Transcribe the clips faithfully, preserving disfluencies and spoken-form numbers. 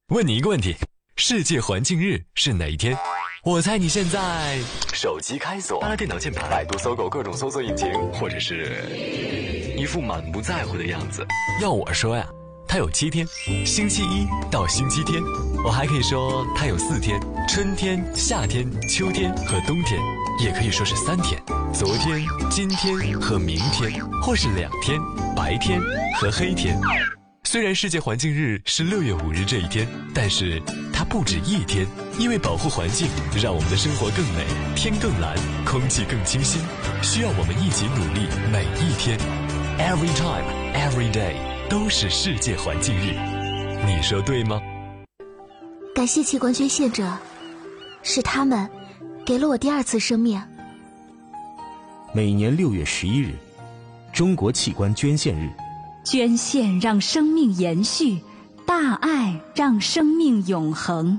问你一个问题，世界环境日是哪一天？我猜你现在手机开锁，扒拉电脑键盘，百度搜狗各种搜索引擎，或者是一副满不在乎的样子。要我说呀，它有七天，星期一到星期天。我还可以说它有四天，春天、夏天、秋天和冬天，也可以说是三天，昨天、今天和明天，或是两天，白天和黑天。虽然世界环境日是六月五日这一天，但是它不止一天，因为保护环境，让我们的生活更美，天更蓝，空气更清新，需要我们一起努力，每一天 ，every time, every day 都是世界环境日，你说对吗？ 感谢器官捐献者，是他们给了我第二次生命。 每年六月十一日，中国器官捐献日。 捐献让生命延续，大爱让生命永恒。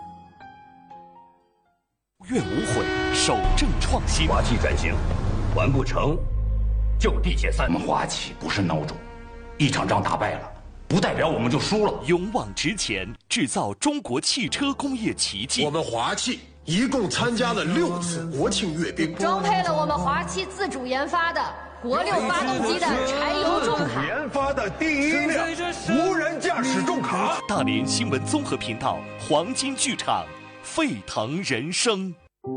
愿无悔，守正创新。 华企转型，完不成就地解散。 我们华企不是孬种，一场仗打败了，不代表我们就输了。 勇往直前，制造中国汽车工业奇迹。 我们华企一共参加了六次国庆阅兵， 装配了我们华企自主研发的国六发动机的柴油重卡， 研发的第一辆无人驾驶重卡。 大连新闻综合频道黄金剧场，沸腾人生。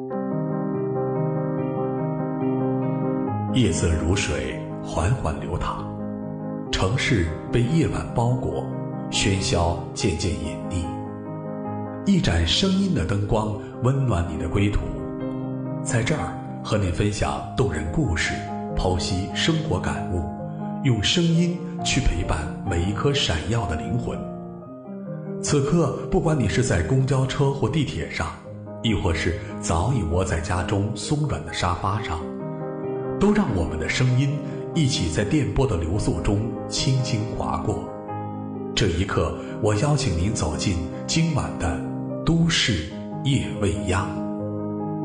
夜色如水，缓缓流淌，城市被夜晚包裹，喧嚣渐渐隐匿。一盏声音的灯光温暖你的归途，在这儿和你分享动人故事，剖析生活感悟，用声音去陪伴每一颗闪耀的灵魂。此刻，不管你是在公交车或地铁上，亦或是早已窝在家中松软的沙发上，都让我们的声音一起在电波的流速中轻轻划过。这一刻，我邀请您走进今晚的都市夜未央。